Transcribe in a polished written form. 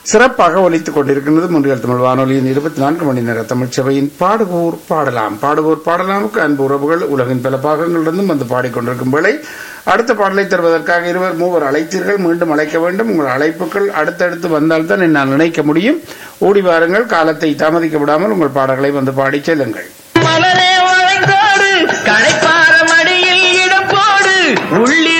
சிறப்பாக ஒலித்துக் கொண்டிருக்கின்றது முன்றியல் தமிழ் வானொலியின் 24 மணி நேர தமிழ் சபையின் பாடுவோர் பாடலாம். பாடுவோர் பாடலாமுக்கு அன்பு உறவுகள் உலகின் பல பாகங்களிலிருந்தும் வந்து பாடிக்கொண்டிருக்கும் வேளை அடுத்த பாடலை தருவதற்காக 2-3 அழைத்தீர்கள். மீண்டும் அழைக்க வேண்டும். உங்கள் அழைப்புகள் அடுத்தடுத்து வந்தால்தான் என்னால் நினைக்க முடியும். ஓடி வாருங்கள், காலத்தை தாமதிக்க விடாமல் உங்கள் பாடல்களை வந்து பாடி செல்லுங்கள். கடைப்பார மடியில் இடம் போடு உள்ளி